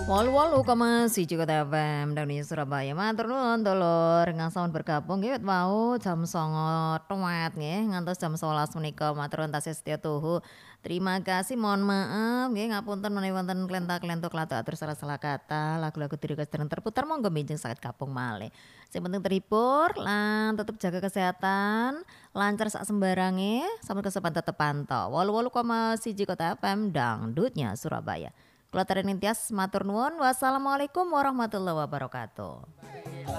Wolu-wolu koma siji Kota FM Dani Surabaya matur nuwun dulur ngasaun bergabung nggih wit wau jam 09.00 tuwet nggih ngantos jam 11 menika matur nuwun tasih setya tuhu. Terima kasih mohon maaf nggih ngapunten menawi wonten klenta-klentuk latuk atur salah-salah kata lagu-lagu diri sedang terputar monggo minjeng saged kapung malih. Sing penting terhibur lan tetep jaga kesehatan lancar sak sembarange sampai kesepan tetep pantau. Wolu-wolu koma siji Kota FM dangdutnya Surabaya. Kula Tari Nintias matur nuwun. Wassalamualaikum warahmatullahi wabarakatuh.